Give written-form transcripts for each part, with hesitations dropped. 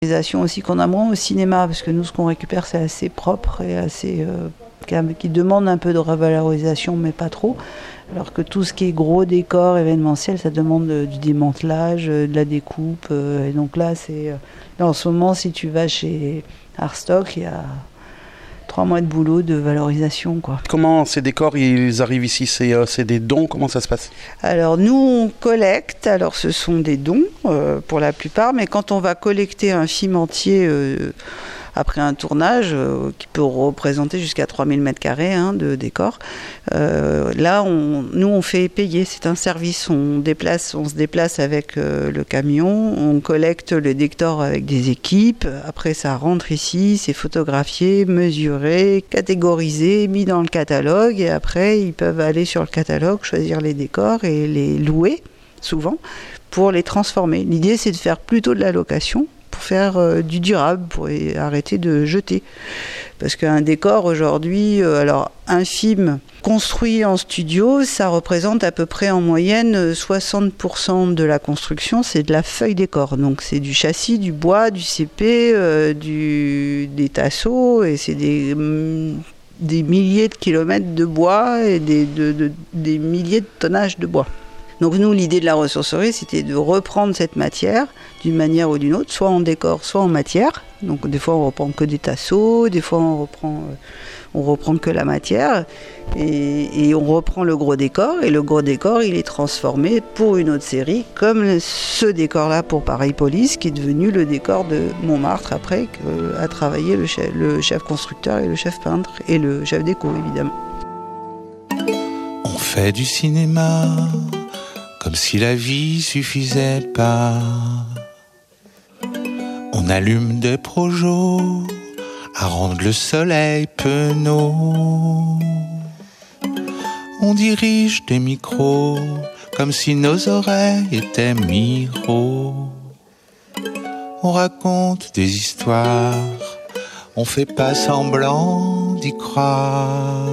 Aussi qu'on a moins au cinéma, parce que nous ce qu'on récupère c'est assez propre et assez qui demande un peu de revalorisation mais pas trop, alors que tout ce qui est gros décor événementiel ça demande du démantelage, de la découpe, et donc là c'est là, en ce moment si tu vas chez Arstock il y a 3 mois de boulot de valorisation, quoi. Comment ces décors ils arrivent ici, c'est des dons, comment ça se passe? Alors nous on collecte, alors ce sont des dons pour la plupart, mais quand on va collecter un film entier après un tournage qui peut représenter jusqu'à 3000 m² de décor, là nous on fait payer, c'est un service, on se déplace avec le camion, on collecte le décor avec des équipes, après ça rentre ici, c'est photographié, mesuré, catégorisé, mis dans le catalogue, et après ils peuvent aller sur le catalogue, choisir les décors et les louer souvent pour les transformer. L'idée c'est de faire plutôt de la location, pour faire du durable, pour arrêter de jeter. Parce qu'un décor aujourd'hui, alors un film construit en studio, ça représente à peu près en moyenne 60% de la construction, c'est de la feuille décor. Donc c'est du châssis, du bois, du CP, des tasseaux, et c'est des milliers de kilomètres de bois et des milliers de tonnages de bois. Donc nous, l'idée de la ressourcerie, c'était de reprendre cette matière d'une manière ou d'une autre, soit en décor, soit en matière. Donc des fois, on reprend que des tasseaux, des fois, on reprend que la matière, et on reprend le gros décor, et le gros décor, il est transformé pour une autre série, comme ce décor-là pour Paris Police, qui est devenu le décor de Montmartre après, qu'a travaillé le chef constructeur et le chef peintre, et le chef déco, évidemment. On fait du cinéma comme si la vie suffisait pas. On allume des projos à rendre le soleil penaud. On dirige des micros comme si nos oreilles étaient miroirs. On raconte des histoires, on fait pas semblant d'y croire.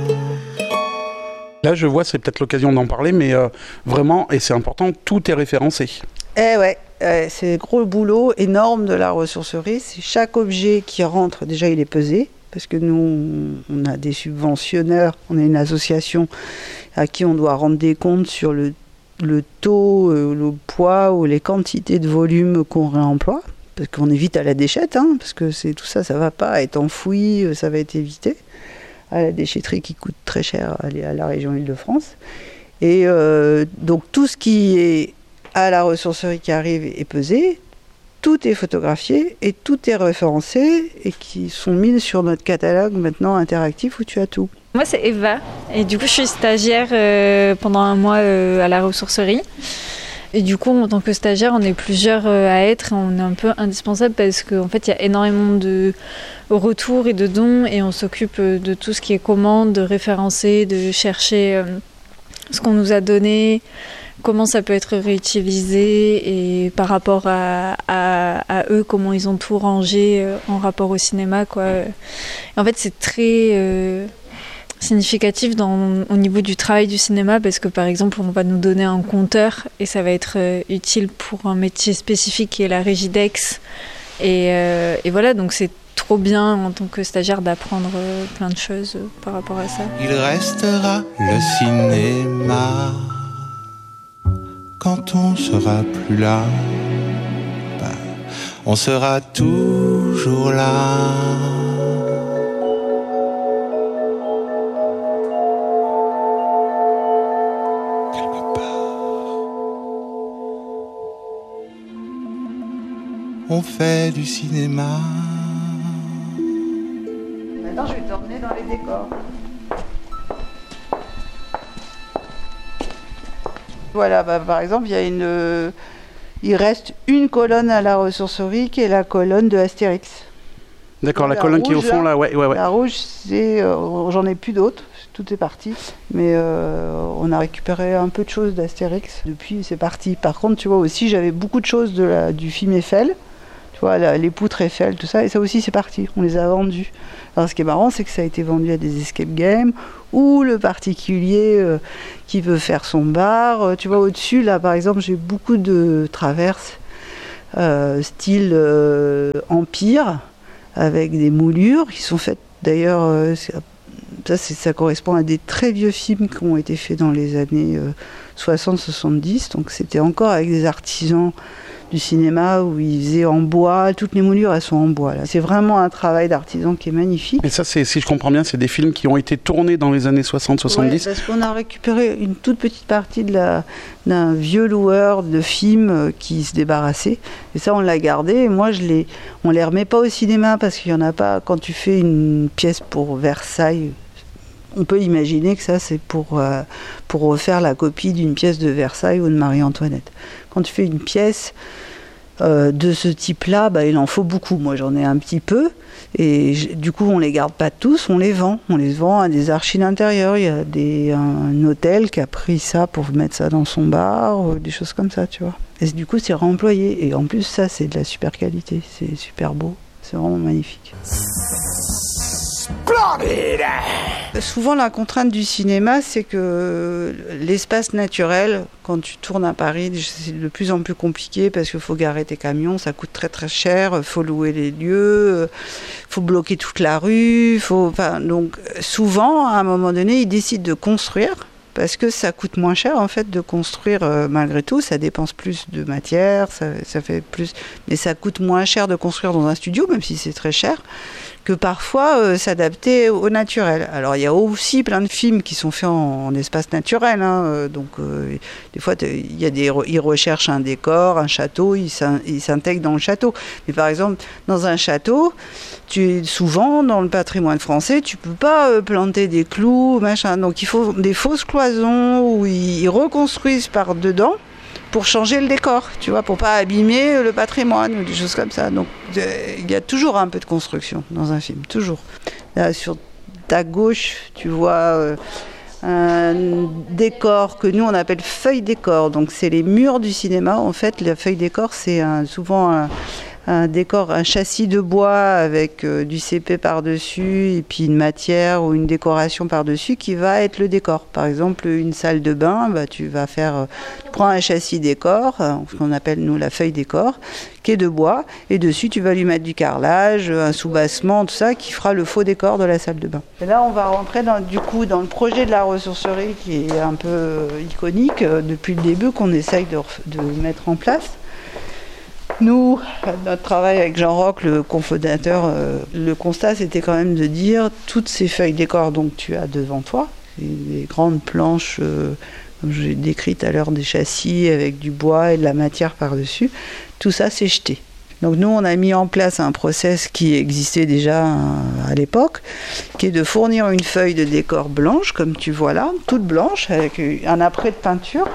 Là, je vois, c'est peut-être l'occasion d'en parler, mais vraiment, et c'est important, tout est référencé. Eh ouais, c'est gros boulot énorme de la ressourcerie. C'est chaque objet qui rentre, déjà il est pesé, parce que nous, on a des subventionneurs, on est une association à qui on doit rendre des comptes sur le taux, le poids ou les quantités de volume qu'on réemploie, parce qu'on évite à la déchette, parce que tout ça, ça va pas être enfoui, ça va être évité. À la déchetterie qui coûte très cher à la région Île-de-France. Et donc tout ce qui est à la ressourcerie qui arrive est pesé, tout est photographié et tout est référencé et qui sont mis sur notre catalogue maintenant interactif où tu as tout. Moi c'est Eva et du coup je suis stagiaire pendant un mois à la ressourcerie. Et du coup, en tant que stagiaire, on est plusieurs à être, et on est un peu indispensable parce qu'en fait, il y a énormément de retours et de dons, et on s'occupe de tout ce qui est commande, de référencer, de chercher ce qu'on nous a donné, comment ça peut être réutilisé, et par rapport à eux, comment ils ont tout rangé en rapport au cinéma, quoi. Et en fait, c'est très significatif au niveau du travail du cinéma, parce que par exemple on va nous donner un compteur et ça va être utile pour un métier spécifique qui est la régie d'ex, et voilà, donc c'est trop bien en tant que stagiaire d'apprendre plein de choses par rapport à ça. Il restera le cinéma quand on sera plus là, on sera toujours là. On fait du cinéma. Maintenant, je vais t'emmener dans les décors. Voilà, par exemple, il reste une colonne à la ressourcerie qui est la colonne de Astérix. D'accord, la colonne qui est au fond, là, ouais. La rouge, j'en ai plus d'autres, tout est parti. Mais on a récupéré un peu de choses d'Astérix. Depuis, c'est parti. Par contre, tu vois aussi, j'avais beaucoup de choses du film Eiffel. Tu vois, les poutres Eiffel, tout ça. Et ça aussi, c'est parti. On les a vendus. Alors, ce qui est marrant, c'est que ça a été vendu à des escape games ou le particulier qui veut faire son bar. Tu vois, au-dessus, là, par exemple, j'ai beaucoup de traverses style Empire, avec des moulures qui sont faites d'ailleurs, ça correspond à des très vieux films qui ont été faits dans les années 60-70, donc c'était encore avec des artisans du cinéma où ils faisaient en bois, toutes les moulures elles sont en bois. Là. C'est vraiment un travail d'artisan qui est magnifique. Et ça, si je comprends bien, c'est des films qui ont été tournés dans les années 60-70. Ouais, parce qu'on a récupéré une toute petite partie d'un vieux loueur de films qui se débarrassait. Et ça, on l'a gardé. Et moi, on les remet pas au cinéma parce qu'il y en a pas. Quand tu fais une pièce pour Versailles, on peut imaginer que ça, c'est pour refaire la copie d'une pièce de Versailles ou de Marie-Antoinette. Quand tu fais une pièce de ce type-là, il en faut beaucoup. Moi, j'en ai un petit peu. Et du coup, on les garde pas tous, on les vend. On les vend à des archives d'intérieur. Il y a un hôtel qui a pris ça pour mettre ça dans son bar, des choses comme ça, tu vois. Et du coup, c'est réemployé. Et en plus, ça, c'est de la super qualité. C'est super beau. C'est vraiment magnifique. Souvent, la contrainte du cinéma, c'est que l'espace naturel, quand tu tournes à Paris, c'est de plus en plus compliqué parce qu'il faut garer tes camions, ça coûte très très cher, il faut louer les lieux, il faut bloquer toute la rue. Donc, souvent, à un moment donné, ils décident de construire. Parce que ça coûte moins cher en fait de construire malgré tout, ça dépense plus de matière, ça fait plus, mais ça coûte moins cher de construire dans un studio, même si c'est très cher, que parfois s'adapter au naturel. Alors il y a aussi plein de films qui sont faits en espace naturel, donc des fois ils recherchent un décor, un château, ils s'intègrent dans le château. Mais par exemple dans un château, souvent dans le patrimoine français, tu peux pas planter des clous, machin, donc il faut des fausses cloisons où ils reconstruisent par dedans pour changer le décor, tu vois, pour pas abîmer le patrimoine ou des choses comme ça. Donc il y a toujours un peu de construction dans un film, toujours. Là, sur ta gauche, tu vois un décor que nous on appelle feuille décor. Donc c'est les murs du cinéma. En fait, la feuille décor, c'est souvent un décor, un châssis de bois avec du CP par-dessus et puis une matière ou une décoration par-dessus qui va être le décor. Par exemple, une salle de bain, tu prends un châssis décor, ce qu'on appelle nous la feuille décor, qui est de bois, et dessus tu vas lui mettre du carrelage, un soubassement, tout ça, qui fera le faux décor de la salle de bain. Et là, on va rentrer dans le projet de la ressourcerie qui est un peu iconique depuis le début, qu'on essaye de mettre en place. Nous, notre travail avec Jean Roch, le cofondateur, le constat c'était quand même de dire toutes ces feuilles décor donc tu as devant toi, des grandes planches, comme j'ai décrit tout à l'heure, des châssis avec du bois et de la matière par-dessus, tout ça c'est jeté. Donc nous on a mis en place un process qui existait déjà à l'époque, qui est de fournir une feuille de décor blanche, comme tu vois là, toute blanche, avec un après de peinture.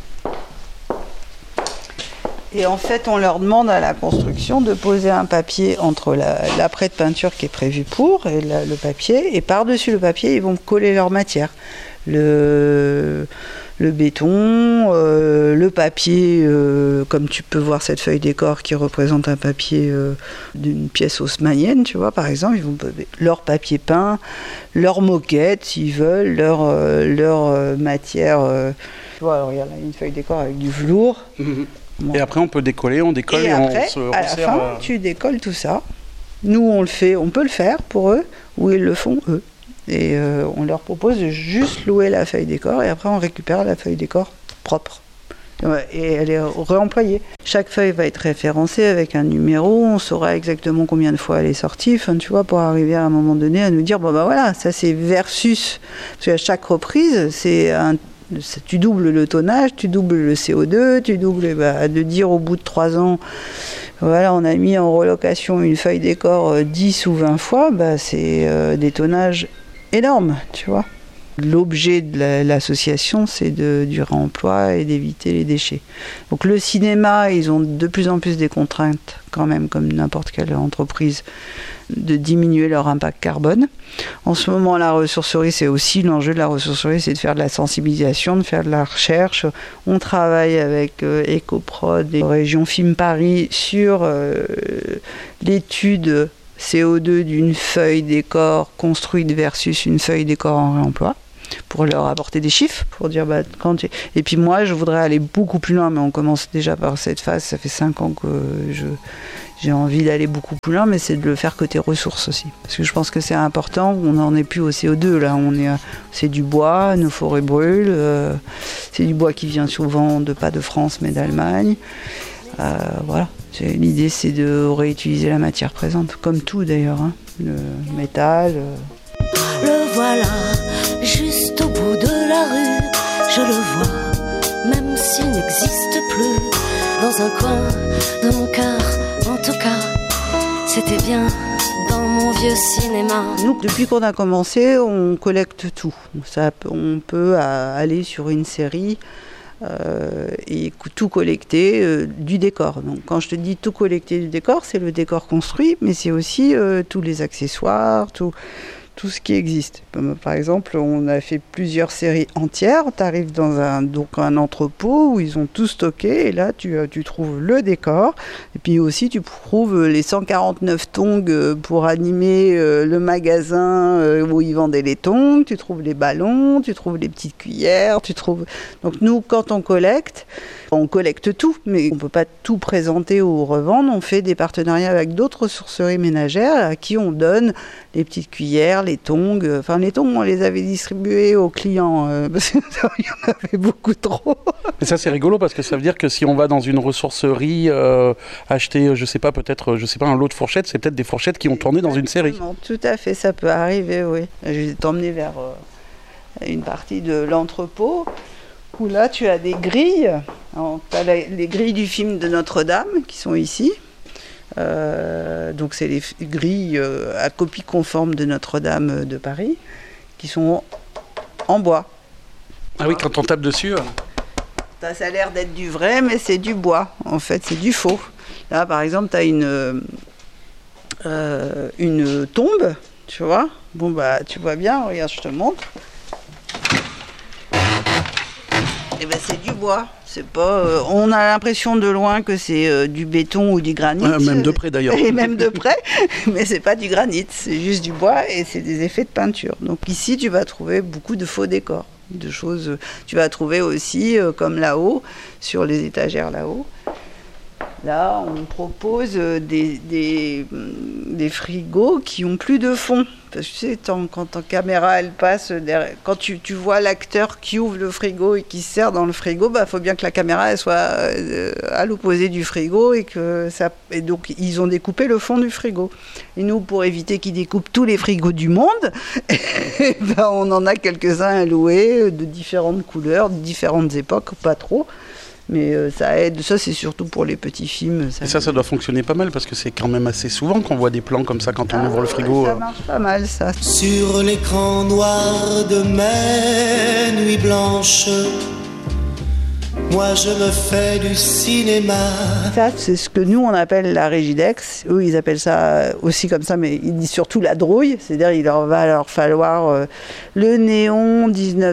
Et en fait, on leur demande à la construction de poser un papier entre l'après de peinture qui est prévu pour et le papier. Et par-dessus le papier, ils vont coller leur matière. Le béton, le papier, comme tu peux voir cette feuille décor qui représente un papier d'une pièce haussmannienne, tu vois, par exemple, ils vont leur papier peint, leur moquette, s'ils veulent, leur matière. Tu vois, alors regarde, là, une feuille décor avec du velours. Mmh. Bon. Et après, on peut décoller, on décolle et après, on se à la fin, tu décolles tout ça. Nous, on peut le faire pour eux, ou ils le font eux. Et on leur propose de juste louer la feuille décor, et après, on récupère la feuille décor propre. Et elle est réemployée. Chaque feuille va être référencée avec un numéro, on saura exactement combien de fois elle est sortie, tu vois, pour arriver à un moment donné à nous dire, voilà, ça c'est versus. Parce qu'à chaque reprise, tu doubles le tonnage, tu doubles le CO2, tu doubles, de dire au bout de 3 ans, voilà, on a mis en relocation une feuille décor 10 ou 20 fois, c'est des tonnages énormes, tu vois. L'objet de l'association, c'est du réemploi et d'éviter les déchets. Donc le cinéma, ils ont de plus en plus des contraintes, quand même, comme n'importe quelle entreprise, de diminuer leur impact carbone. En ce moment, la ressourcerie, c'est aussi l'enjeu de la ressourcerie, c'est de faire de la sensibilisation, de faire de la recherche. On travaille avec Ecoprod et Région Film Paris sur l'étude CO2 d'une feuille décor construite versus une feuille décor en réemploi, pour leur apporter des chiffres, pour dire et puis moi je voudrais aller beaucoup plus loin, mais on commence déjà par cette phase, ça fait 5 ans que j'ai envie d'aller beaucoup plus loin, mais c'est de le faire côté ressources aussi, parce que je pense que c'est important, on n'en est plus au CO2 là, c'est du bois, nos forêts brûlent, c'est du bois qui vient souvent pas de France mais d'Allemagne, voilà, l'idée c'est de réutiliser la matière présente, comme tout d'ailleurs, hein, le métal. Le voilà, juste au bout de la rue, je le vois, même s'il n'existe plus, dans un coin de mon cœur, en tout cas, c'était bien dans mon vieux cinéma. Nous, depuis qu'on a commencé, on collecte tout. On peut aller sur une série et tout collecter du décor. Donc quand je te dis tout collecter du décor, c'est le décor construit, mais c'est aussi tous les accessoires, tout ce qui existe. Par exemple, on a fait plusieurs séries entières. Tu arrives dans un entrepôt où ils ont tout stocké et là tu trouves le décor et puis aussi tu trouves les 149 tongs pour animer le magasin où ils vendaient les tongs, tu trouves les ballons, tu trouves les petites cuillères, Donc nous, quand on collecte tout, mais on ne peut pas tout présenter ou revendre. On fait des partenariats avec d'autres ressourceries ménagères à qui on donne les petites cuillères, les tongs. Enfin, les tongs, on les avait distribués aux clients parce qu'il y en avait beaucoup trop. Mais ça, c'est rigolo parce que ça veut dire que si on va dans une ressourcerie acheter, un lot de fourchettes, c'est peut-être des fourchettes qui ont tourné dans une série. Tout à fait, ça peut arriver, oui. Je vais t'emmener vers une partie de l'entrepôt où là, tu as des grilles. Tu as les grilles du film de Notre-Dame qui sont ici. Donc, c'est les grilles à copie conforme de Notre-Dame de Paris qui sont en bois. Ah oui, quand on tape dessus. Ça a l'air d'être du vrai, mais c'est du bois. En fait, c'est du faux. Là, par exemple, tu as une tombe, tu vois. Bon, tu vois bien, regarde, je te montre. Eh ben, c'est du bois. C'est pas. On a l'impression de loin que c'est du béton ou du granit. Même de près d'ailleurs. Et même de près, mais c'est pas du granit, c'est juste du bois et c'est des effets de peinture. Donc ici, tu vas trouver beaucoup de faux décors, de choses. Tu vas trouver aussi, comme là-haut, sur les étagères là-haut. Là, on propose des frigos qui ont plus de fond. Parce que tu sais, quand ta caméra elle passe derrière, quand tu vois l'acteur qui ouvre le frigo et qui se sert dans le frigo, faut bien que la caméra elle soit à l'opposé du frigo et donc ils ont découpé le fond du frigo. Et nous, pour éviter qu'ils découpent tous les frigos du monde, on en a quelques-uns à louer de différentes couleurs, de différentes époques, pas trop. Mais ça aide, ça c'est surtout pour les petits films. Ça doit fonctionner pas mal parce que c'est quand même assez souvent qu'on voit des plans comme ça quand on ouvre le frigo. Ça marche pas mal ça. Sur l'écran noir de mes nuits blanches, moi je me fais du cinéma. Ça c'est ce que nous on appelle la Régidex. Eux ils appellent ça aussi comme ça, mais ils disent surtout la drouille. C'est-à-dire il va leur falloir le néon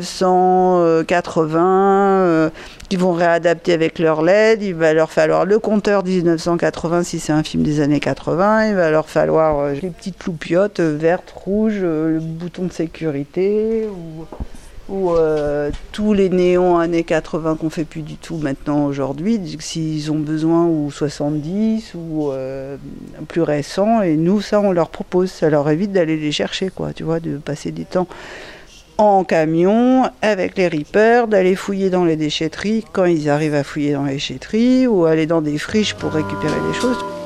1980... qu'ils vont réadapter avec leur LED, il va leur falloir le compteur 1980 si c'est un film des années 80, il va leur falloir les petites loupiottes vertes, rouges, le bouton de sécurité ou tous les néons années 80 qu'on fait plus du tout maintenant aujourd'hui, s'ils ont besoin, ou 70 ou plus récents, et nous ça on leur propose, ça leur évite d'aller les chercher quoi, tu vois, de passer des temps en camion avec les rippers, d'aller fouiller dans les déchetteries quand ils arrivent à fouiller dans les déchetteries ou aller dans des friches pour récupérer des choses.